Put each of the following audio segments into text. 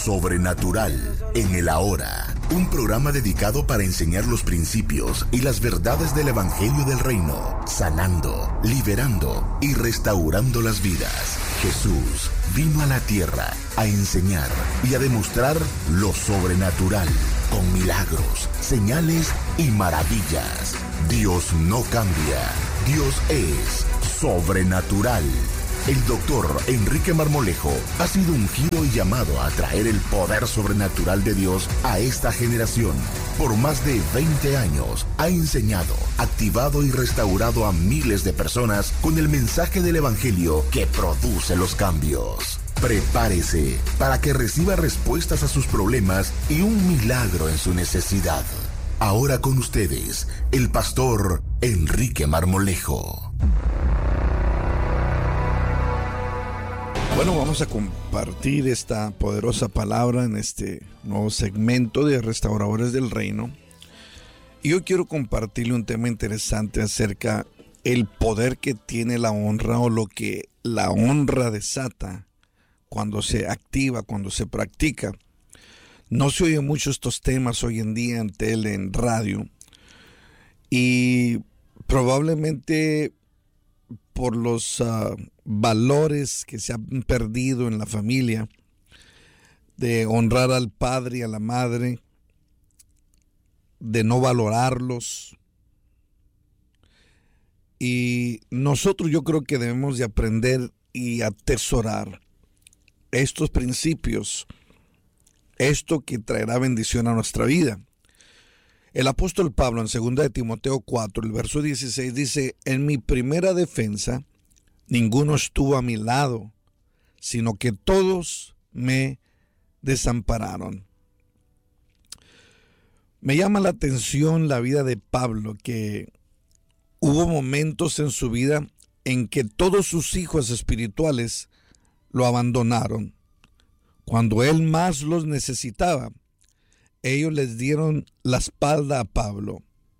sobrenatural en el ahora. Un programa dedicado para enseñar los principios y las verdades del Evangelio del Reino, sanando, liberando y restaurando las vidas. Jesús vino a la tierra a enseñar y a demostrar lo sobrenatural, con milagros, señales y maravillas. Dios no cambia. Dios es sobrenatural. El doctor Enrique Marmolejo ha sido ungido y llamado a traer el poder sobrenatural de Dios a esta generación. Por más de 20 años ha enseñado, activado y restaurado a miles de personas con el mensaje del Evangelio que produce los cambios. Prepárese para que reciba respuestas a sus problemas y un milagro en su necesidad. Ahora con ustedes, el pastor Enrique Marmolejo. Bueno, vamos a compartir esta poderosa palabra en este nuevo segmento de Restauradores del Reino. Y yo quiero compartirle un tema interesante acerca del poder que tiene la honra, o lo que la honra desata cuando se activa, cuando se practica. No se oyen mucho estos temas hoy en día en tele, en radio, y probablemente por los valores que se han perdido en la familia, de honrar al padre y a la madre, de no valorarlos. Y nosotros, yo creo que debemos de aprender y atesorar estos principios, esto que traerá bendición a nuestra vida. El apóstol Pablo en 2 de Timoteo 4, el verso 16 dice: en mi primera defensa ninguno estuvo a mi lado, sino que todos me desampararon. Me llama la atención la vida de Pablo, que hubo momentos en su vida en que todos sus hijos espirituales lo abandonaron. Cuando él más los necesitaba, ellos les dieron la espalda a Pablo.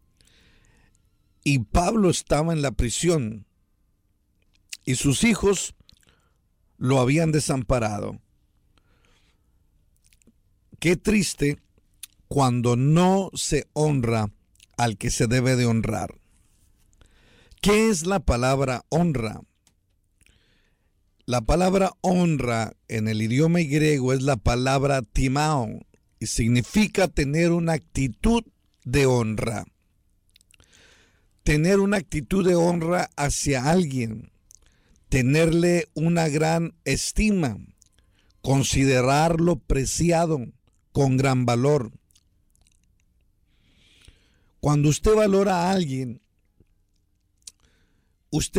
Y Pablo estaba en la prisión y sus hijos lo habían desamparado. Qué triste cuando no se honra al que se debe de honrar. ¿Qué es la palabra honra? La palabra honra en el idioma griego es la palabra timao, y significa tener una actitud de honra. Tener una actitud de honra hacia alguien, tenerle una gran estima, considerarlo preciado, con gran valor. Cuando usted valora a alguien, usted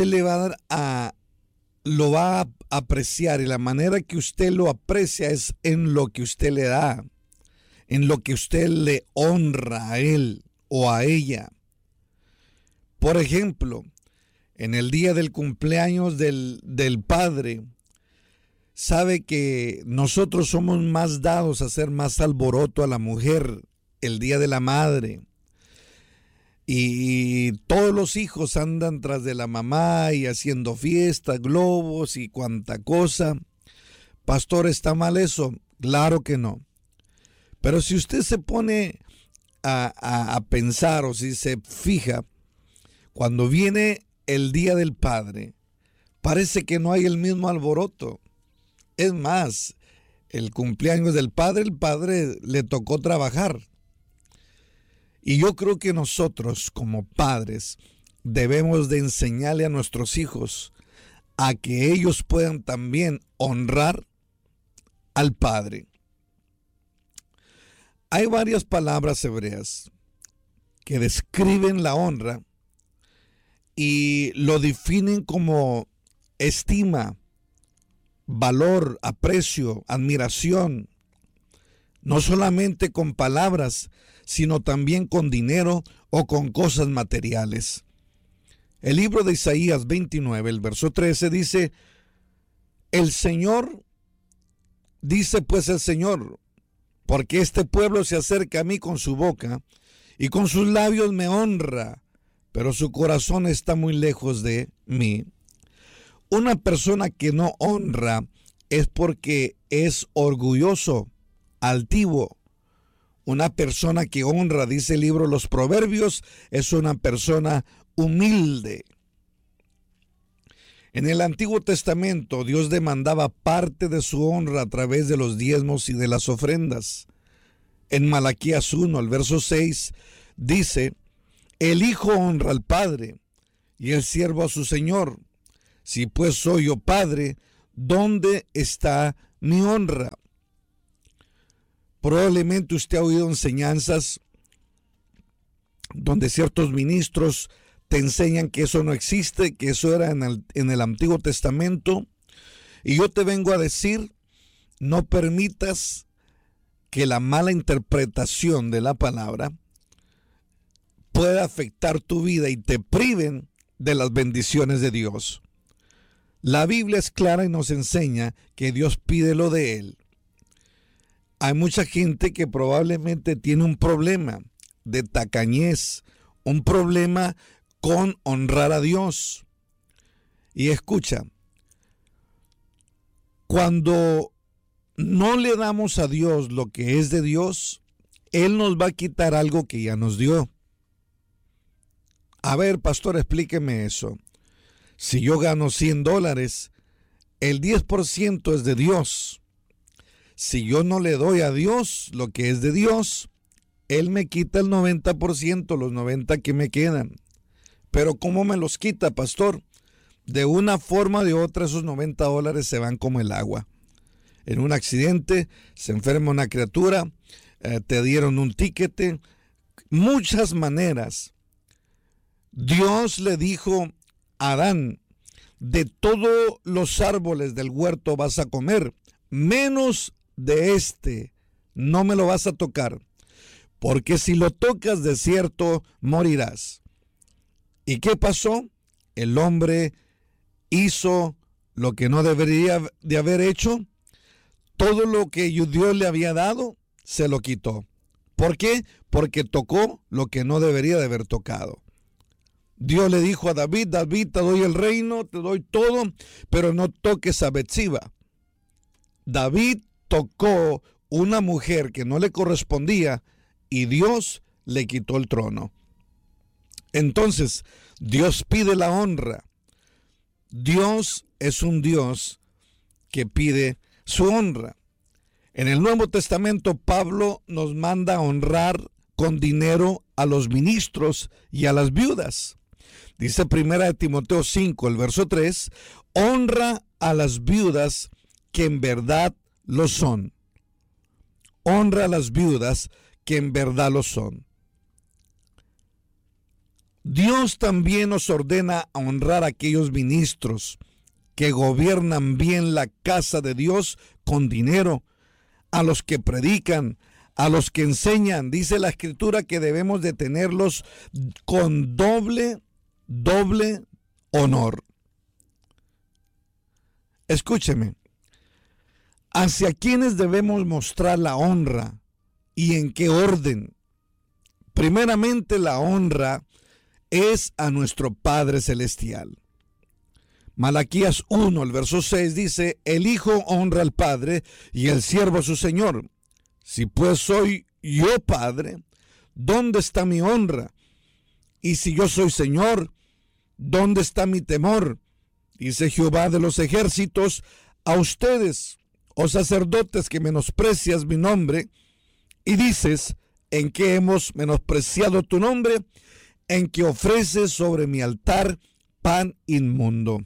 lo va a apreciar, y la manera que usted lo aprecia es en lo que usted le da, en lo que usted le honra a él o a ella. Por ejemplo, en el día del cumpleaños del padre, sabe que nosotros somos más dados a hacer más alboroto a la mujer el día de la madre. Y todos los hijos andan tras de la mamá y haciendo fiestas, globos y cuanta cosa. Pastor, ¿está mal eso? Claro que no. Pero si usted se pone a pensar, o si se fija, cuando viene el día del padre, parece que no hay el mismo alboroto. Es más, el cumpleaños del padre, el padre le tocó trabajar. Y yo creo que nosotros como padres debemos de enseñarle a nuestros hijos a que ellos puedan también honrar al padre. Hay varias palabras hebreas que describen la honra y lo definen como estima, valor, aprecio, admiración. No solamente con palabras, sino también con dinero o con cosas materiales. El libro de Isaías 29, el verso 13 dice: el Señor, dice pues el Señor, porque este pueblo se acerca a mí con su boca y con sus labios me honra, pero su corazón está muy lejos de mí. Una persona que no honra es porque es orgulloso altivo. Una persona que honra, dice el libro Los Proverbios, es una persona humilde. En el Antiguo Testamento, Dios demandaba parte de su honra a través de los diezmos y de las ofrendas. En Malaquías 1, el verso 6, dice: el hijo honra al padre y el siervo a su señor. Si pues soy yo padre, ¿dónde está mi honra? Probablemente usted ha oído enseñanzas donde ciertos ministros te enseñan que eso no existe, que eso era en el Antiguo Testamento. Y yo te vengo a decir, no permitas que la mala interpretación de la palabra pueda afectar tu vida y te priven de las bendiciones de Dios. La Biblia es clara y nos enseña que Dios pide lo de Él. Hay mucha gente que probablemente tiene un problema de tacañez, un problema con honrar a Dios. Y escucha, cuando no le damos a Dios lo que es de Dios, Él nos va a quitar algo que ya nos dio. A ver, pastor, explíqueme eso. Si yo gano $100, el 10% es de Dios. Si yo no le doy a Dios lo que es de Dios, Él me quita el 90%, los 90 que me quedan. Pero ¿cómo me los quita, pastor? De una forma o de otra, esos $90 se van como el agua. En un accidente, se enferma una criatura, te dieron un tiquete, muchas maneras. Dios le dijo a Adán: de todos los árboles del huerto vas a comer, menos de este, no me lo vas a tocar, porque si lo tocas de cierto morirás. ¿Y qué pasó? El hombre hizo lo que no debería de haber hecho. Todo lo que Dios le había dado, se lo quitó. ¿Por qué? Porque tocó lo que no debería de haber tocado. Dios le dijo a David: David, te doy el reino, te doy todo, pero no toques a Betseba. David tocó una mujer que no le correspondía y Dios le quitó el trono. Entonces, Dios pide la honra. Dios es un Dios que pide su honra. En el Nuevo Testamento, Pablo nos manda a honrar con dinero a los ministros y a las viudas. Dice 1 Timoteo 5, el verso 3, honra a las viudas que en verdad lo son. Honra a las viudas que en verdad lo son. Dios también nos ordena a honrar a aquellos ministros que gobiernan bien la casa de Dios con dinero, a los que predican, a los que enseñan. Dice la Escritura que debemos de tenerlos con doble honor. Escúcheme, ¿hacia quiénes debemos mostrar la honra y en qué orden? Primeramente, la honra es a nuestro Padre Celestial. Malaquías 1, el verso 6 dice: el Hijo honra al Padre y el siervo a su Señor. Si pues soy yo Padre, ¿dónde está mi honra? Y si yo soy Señor, ¿dónde está mi temor? Dice Jehová de los ejércitos: a ustedes, oh sacerdotes, que menosprecias mi nombre, y dices: ¿en qué hemos menospreciado tu nombre? En que ofreces sobre mi altar pan inmundo.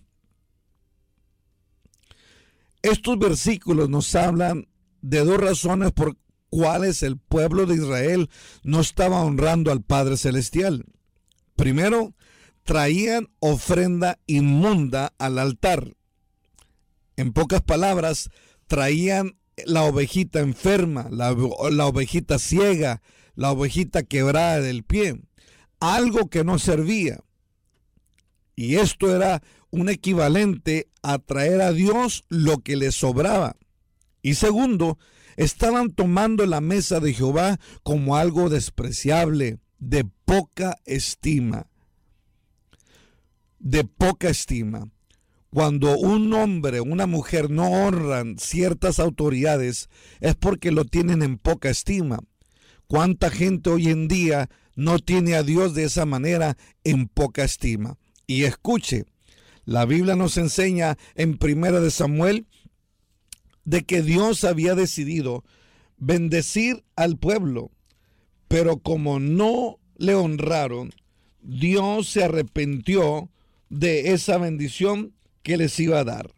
Estos versículos nos hablan de dos razones por cuales el pueblo de Israel no estaba honrando al Padre Celestial. Primero, traían ofrenda inmunda al altar. En pocas palabras, traían la ovejita enferma, la ovejita ciega, la ovejita quebrada del pie, algo que no servía. Y esto era un equivalente a traer a Dios lo que le sobraba. Y segundo, estaban tomando la mesa de Jehová como algo despreciable, de poca estima. De poca estima. Cuando un hombre o una mujer no honran ciertas autoridades es porque lo tienen en poca estima. ¿Cuánta gente hoy en día no tiene a Dios de esa manera en poca estima? Y escuche, la Biblia nos enseña en 1 Samuel de que Dios había decidido bendecir al pueblo, pero como no le honraron, Dios se arrepintió de esa bendición que les iba a dar.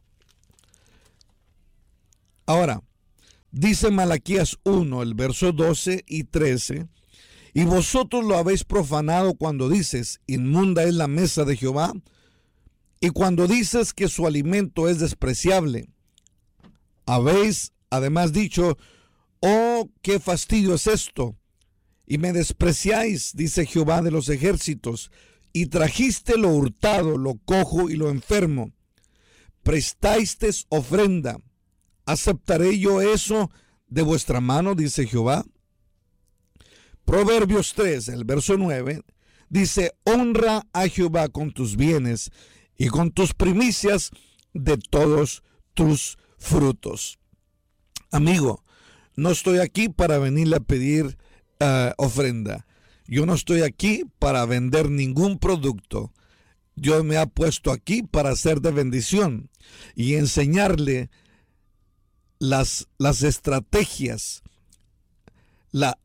Ahora, dice Malaquías 1, el verso 12 y 13, y vosotros lo habéis profanado cuando dices, inmunda es la mesa de Jehová, y cuando dices que su alimento es despreciable. Habéis además dicho, oh, qué fastidio es esto, y me despreciáis, dice Jehová de los ejércitos, y trajiste lo hurtado, lo cojo y lo enfermo. Prestasteis ofrenda. ¿Aceptaré yo eso de vuestra mano? Dice Jehová. Proverbios 3, el verso 9, dice, honra a Jehová con tus bienes y con tus primicias de todos tus frutos. Amigo, no estoy aquí para venirle a pedir ofrenda. Yo no estoy aquí para vender ningún producto. Dios me ha puesto aquí para ser de bendición y enseñarle las estrategias, la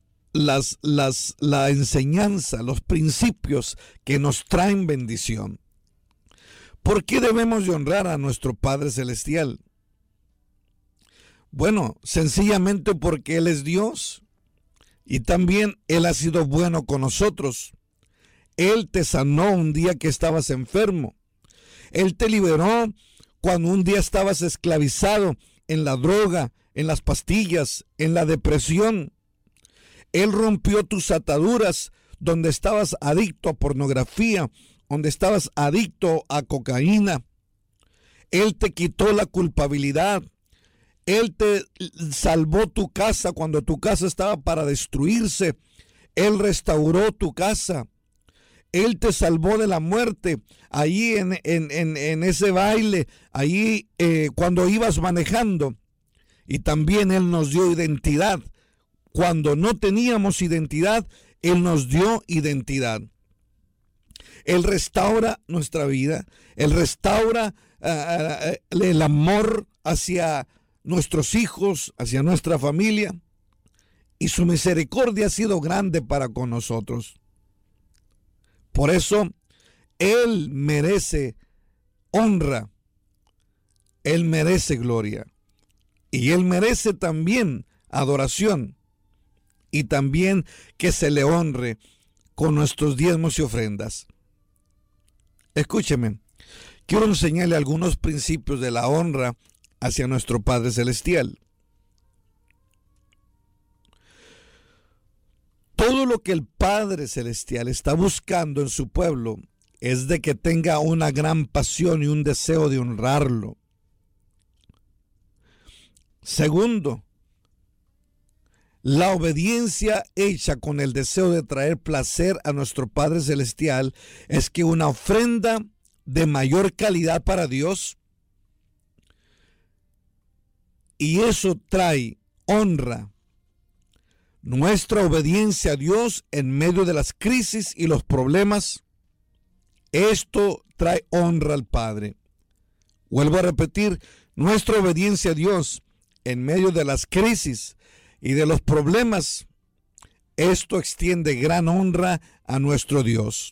enseñanza, los principios que nos traen bendición. ¿Por qué debemos de honrar a nuestro Padre Celestial? Bueno, sencillamente porque Él es Dios y también Él ha sido bueno con nosotros. Él te sanó un día que estabas enfermo. Él te liberó cuando un día estabas esclavizado en la droga, en las pastillas, en la depresión. Él rompió tus ataduras donde estabas adicto a pornografía, donde estabas adicto a cocaína. Él te quitó la culpabilidad. Él te salvó tu casa cuando tu casa estaba para destruirse. Él restauró tu casa. Él te salvó de la muerte allí en ese baile, allí cuando ibas manejando. Y también Él nos dio identidad. Cuando no teníamos identidad, Él nos dio identidad. Él restaura nuestra vida. Él restaura el amor hacia nuestros hijos, hacia nuestra familia. Y su misericordia ha sido grande para con nosotros. Por eso, Él merece honra, Él merece gloria y Él merece también adoración y también que se le honre con nuestros diezmos y ofrendas. Escúcheme, quiero enseñarle algunos principios de la honra hacia nuestro Padre Celestial. Todo lo que el Padre Celestial está buscando en su pueblo es de que tenga una gran pasión y un deseo de honrarlo. Segundo, la obediencia hecha con el deseo de traer placer a nuestro Padre Celestial es que una ofrenda de mayor calidad para Dios, y eso trae honra. Nuestra obediencia a Dios en medio de las crisis y los problemas, esto trae honra al Padre. Vuelvo a repetir, nuestra obediencia a Dios en medio de las crisis y de los problemas, esto extiende gran honra a nuestro Dios.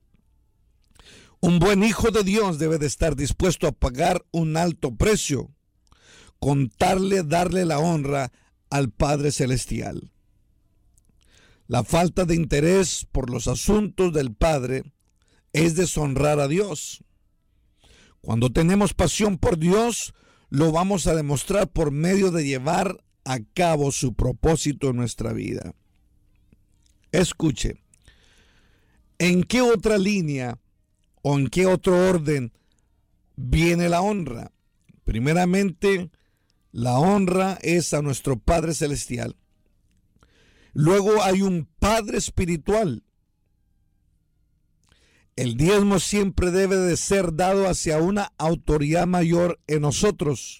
Un buen hijo de Dios debe de estar dispuesto a pagar un alto precio, darle la honra al Padre Celestial. La falta de interés por los asuntos del Padre es deshonrar a Dios. Cuando tenemos pasión por Dios, lo vamos a demostrar por medio de llevar a cabo su propósito en nuestra vida. Escuche, ¿en qué otra línea o en qué otro orden viene la honra? Primeramente, la honra es a nuestro Padre Celestial. Luego hay un Padre espiritual. El diezmo siempre debe de ser dado hacia una autoridad mayor en nosotros.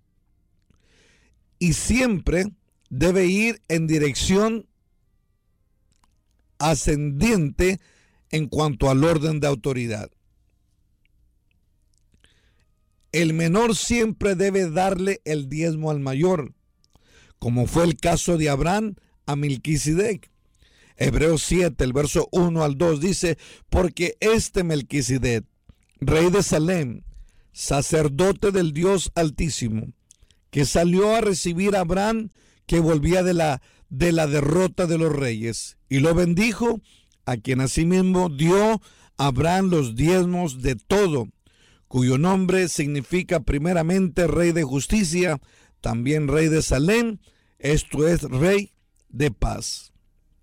Y siempre debe ir en dirección ascendiente en cuanto al orden de autoridad. El menor siempre debe darle el diezmo al mayor, como fue el caso de Abraham a Melquisedec. Hebreos 7, el verso 1 al 2 dice: porque este Melquisedec, rey de Salem, sacerdote del Dios Altísimo, que salió a recibir a Abraham, que volvía de la derrota de los reyes, y lo bendijo, a quien asimismo dio a Abraham los diezmos de todo, cuyo nombre significa primeramente Rey de Justicia, también Rey de Salem, esto es Rey de Paz.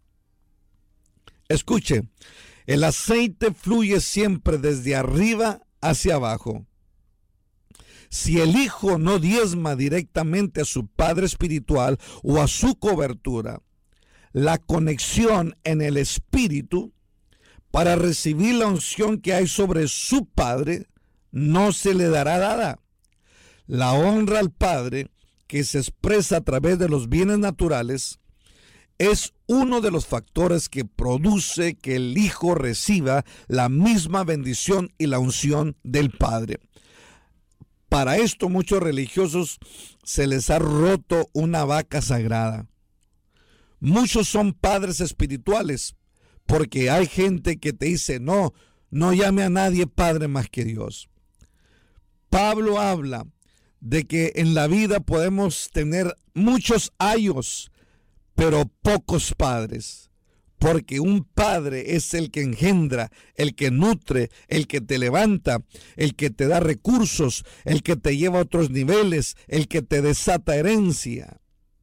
Escuche, el aceite fluye siempre desde arriba hacia abajo. Si el hijo no diezma directamente a su padre espiritual o a su cobertura, la conexión en el espíritu para recibir la unción que hay sobre su padre no se le dará dada. La honra al padre, que se expresa a través de los bienes naturales, es uno de los factores que produce que el hijo reciba la misma bendición y la unción del padre. Para esto muchos religiosos se les ha roto una vaca sagrada. Muchos son padres espirituales, porque hay gente que te dice: no llame a nadie padre más que Dios. Pablo habla de que en la vida podemos tener muchos ayos, pero pocos padres, porque un padre es el que engendra, el que nutre, el que te levanta, el que te da recursos, el que te lleva a otros niveles, el que te desata herencia.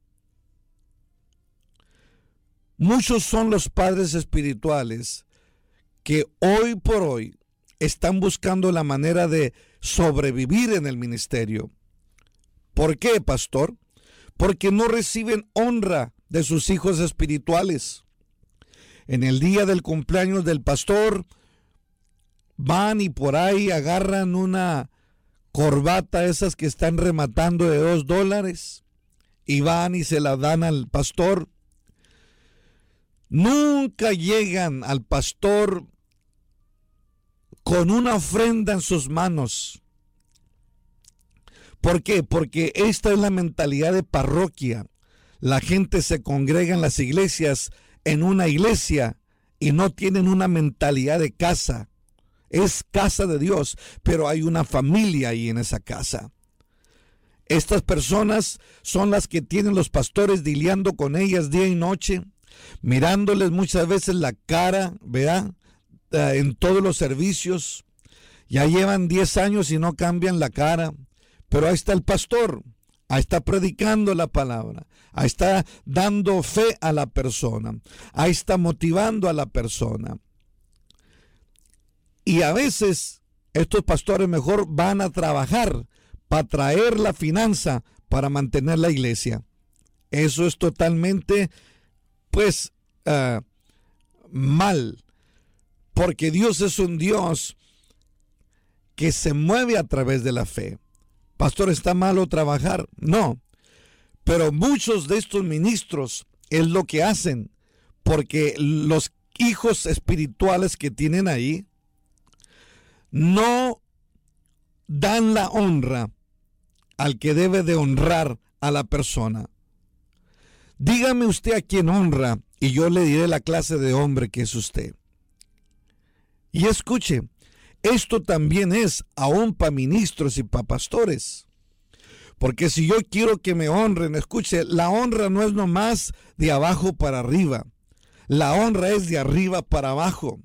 Muchos son los padres espirituales que hoy por hoy están buscando la manera de sobrevivir en el ministerio. ¿Por qué, pastor? Porque no reciben honra de sus hijos espirituales. En el día del cumpleaños del pastor, van y por ahí agarran una corbata, esas que están rematando de $2, y van y se la dan al pastor. Nunca llegan al pastor con una ofrenda en sus manos. ¿Por qué? Porque esta es la mentalidad de parroquia. La gente se congrega en las iglesias, en una iglesia, y no tienen una mentalidad de casa. Es casa de Dios, pero hay una familia ahí en esa casa. Estas personas son las que tienen los pastores lidiando con ellas día y noche, mirándoles muchas veces la cara, ¿verdad? En todos los servicios. Ya llevan 10 años y no cambian la cara, pero ahí está el pastor, ahí está predicando la palabra, ahí está dando fe a la persona, ahí está motivando a la persona. Y a veces estos pastores mejor van a trabajar para traer la finanza para mantener la iglesia. Eso es totalmente mal, porque Dios es un Dios que se mueve a través de la fe. Pastor, ¿está malo trabajar? No, pero muchos de estos ministros es lo que hacen, porque los hijos espirituales que tienen ahí no dan la honra al que debe de honrar a la persona. Dígame usted a quién honra y yo le diré la clase de hombre que es usted. Y escuche, esto también es aún para ministros y para pastores. Porque si yo quiero que me honren, escuche, la honra no es nomás de abajo para arriba. La honra es de arriba para abajo.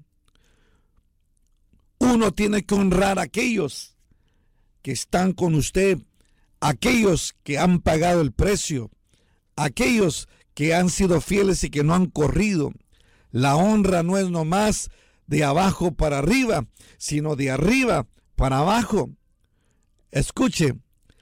Uno tiene que honrar a aquellos que están con usted, aquellos que han pagado el precio, aquellos que han sido fieles y que no han corrido. La honra no es nomás de abajo para arriba, sino de arriba para abajo. Escuche,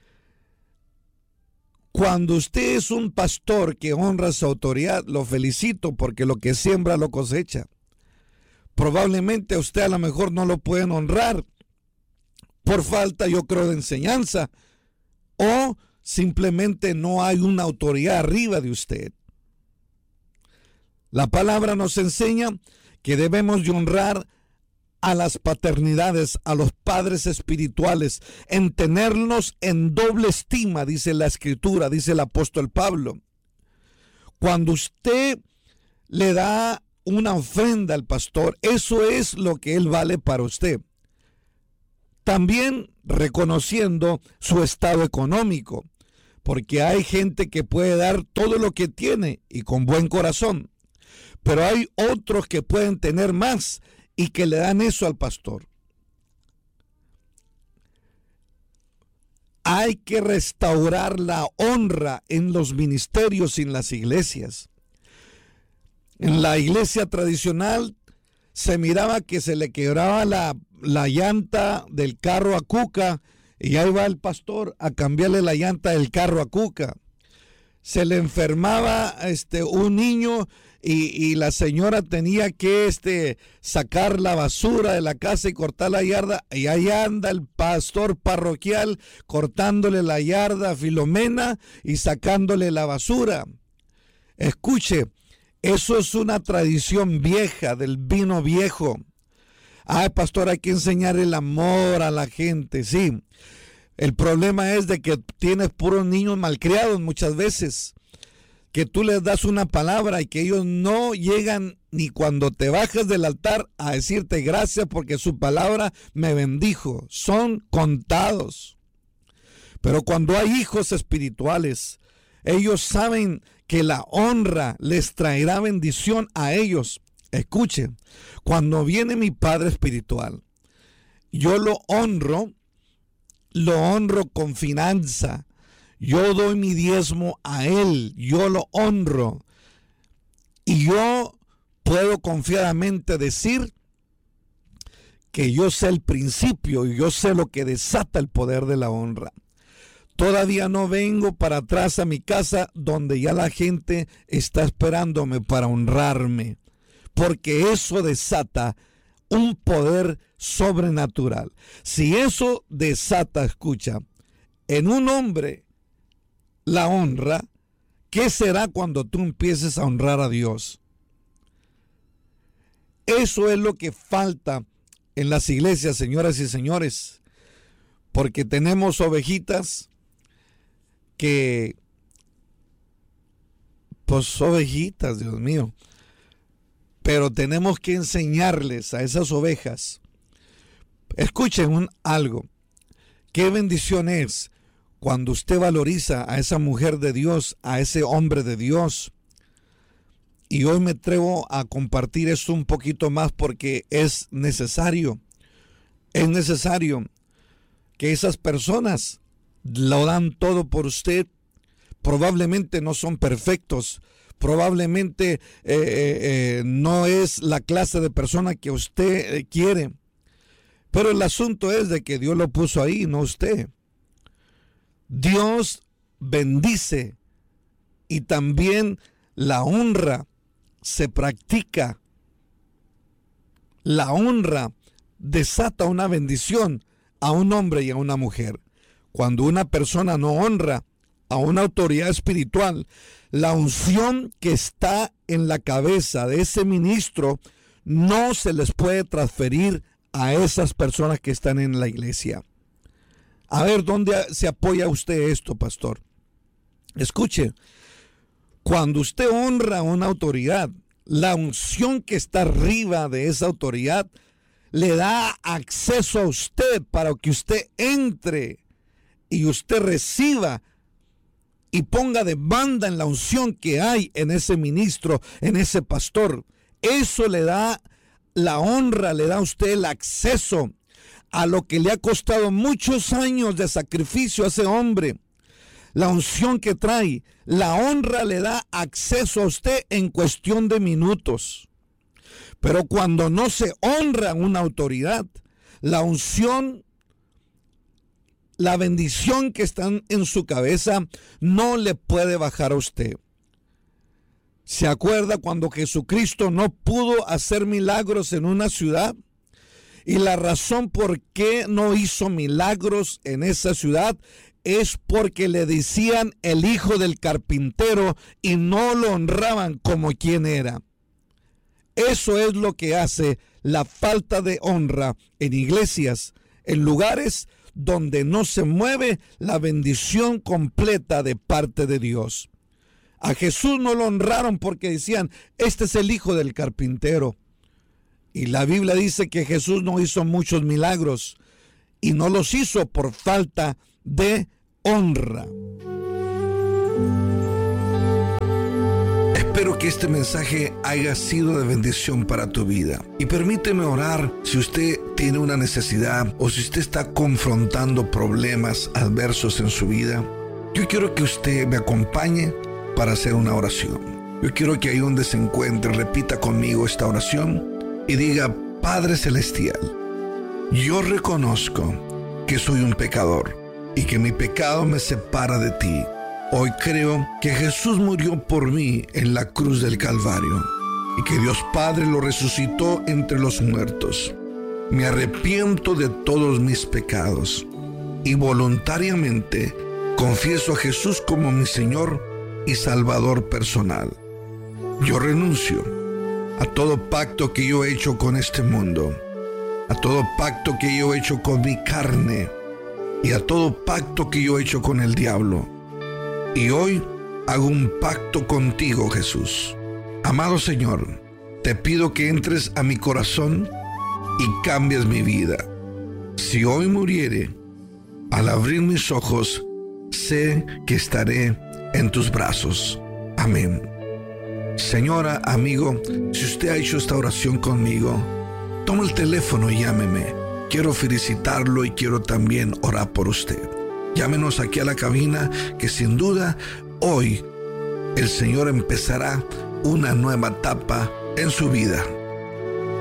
cuando usted es un pastor que honra su autoridad, lo felicito, porque lo que siembra lo cosecha. Probablemente a usted a lo mejor no lo pueden honrar por falta, yo creo, de enseñanza, o simplemente no hay una autoridad arriba de usted. La palabra nos enseña que debemos de honrar a las paternidades, a los padres espirituales, en tenernos en doble estima, dice la Escritura, dice el apóstol Pablo. Cuando usted le da una ofrenda al pastor, eso es lo que él vale para usted. También reconociendo su estado económico, porque hay gente que puede dar todo lo que tiene y con buen corazón, pero hay otros que pueden tener más y que le dan eso al pastor. Hay que restaurar la honra en los ministerios y en las iglesias. En la iglesia tradicional se miraba que se le quebraba la llanta del carro a Cuca y ahí va el pastor a cambiarle la llanta del carro a Cuca. Se le enfermaba un niño y la señora tenía que sacar la basura de la casa y cortar la yarda, y ahí anda el pastor parroquial cortándole la yarda a Filomena y sacándole la basura. Escuche, eso es una tradición vieja, del vino viejo. Ay, pastor, hay que enseñar el amor a la gente, sí. El problema es de que tienes puros niños malcriados muchas veces, que tú les das una palabra y que ellos no llegan ni cuando te bajas del altar a decirte gracias porque su palabra me bendijo. Son contados. Pero cuando hay hijos espirituales, ellos saben que la honra les traerá bendición a ellos. Escuchen, cuando viene mi padre espiritual, yo lo honro con finanza. Yo doy mi diezmo a él, yo lo honro. Y yo puedo confiadamente decir que yo sé el principio y yo sé lo que desata el poder de la honra. Todavía no vengo para atrás a mi casa donde ya la gente está esperándome para honrarme, porque eso desata un poder sobrenatural. Si eso desata, escucha, en un hombre la honra, ¿qué será cuando tú empieces a honrar a Dios? Eso es lo que falta en las iglesias, señoras y señores, porque tenemos ovejitas que, pues ovejitas, Dios mío, pero tenemos que enseñarles a esas ovejas. Escuchen algo, qué bendición es cuando usted valoriza a esa mujer de Dios, a ese hombre de Dios. Y hoy me atrevo a compartir esto un poquito más porque es necesario. Es necesario que esas personas lo dan todo por usted. Probablemente no son perfectos. Probablemente no es la clase de persona que usted quiere. Pero el asunto es de que Dios lo puso ahí, no usted. Dios bendice y también la honra se practica. La honra desata una bendición a un hombre y a una mujer. Cuando una persona no honra a una autoridad espiritual, la unción que está en la cabeza de ese ministro no se les puede transferir a esas personas que están en la iglesia. A ver, ¿dónde se apoya usted esto, pastor? Escuche, cuando usted honra a una autoridad, la unción que está arriba de esa autoridad le da acceso a usted para que usted entre y usted reciba y ponga de banda en la unción que hay en ese ministro, en ese pastor. Eso le da la honra, le da a usted el acceso a lo que le ha costado muchos años de sacrificio a ese hombre. La unción que trae, la honra le da acceso a usted en cuestión de minutos. Pero cuando no se honra una autoridad, la unción, la bendición que está en su cabeza no le puede bajar a usted. ¿Se acuerda cuando Jesucristo no pudo hacer milagros en una ciudad? Y la razón por qué no hizo milagros en esa ciudad es porque le decían el hijo del carpintero y no lo honraban como quien era. Eso es lo que hace la falta de honra en iglesias, en lugares donde no se mueve la bendición completa de parte de Dios. A Jesús no lo honraron porque decían, este es el hijo del carpintero. Y la Biblia dice que Jesús no hizo muchos milagros y no los hizo por falta de honra. Espero que este mensaje haya sido de bendición para tu vida. Y permíteme orar si usted tiene una necesidad o si usted está confrontando problemas adversos en su vida. Yo quiero que usted me acompañe para hacer una oración. Yo quiero que ahí donde se encuentre repita conmigo esta oración y diga: Padre Celestial, yo reconozco que soy un pecador y que mi pecado me separa de ti. Hoy creo que Jesús murió por mí en la cruz del Calvario y que Dios Padre lo resucitó entre los muertos. Me arrepiento de todos mis pecados y voluntariamente confieso a Jesús como mi Señor y Salvador personal. Yo renuncio a todo pacto que yo he hecho con este mundo, a todo pacto que yo he hecho con mi carne y a todo pacto que yo he hecho con el diablo. Y hoy hago un pacto contigo, Jesús. Amado Señor, te pido que entres a mi corazón y cambies mi vida. Si hoy muriere, al abrir mis ojos, sé que estaré en tus brazos. Amén. Señora, amigo, si usted ha hecho esta oración conmigo, toma el teléfono y llámeme. Quiero felicitarlo y quiero también orar por usted. Llámenos aquí a la cabina, que sin duda hoy el Señor empezará una nueva etapa en su vida.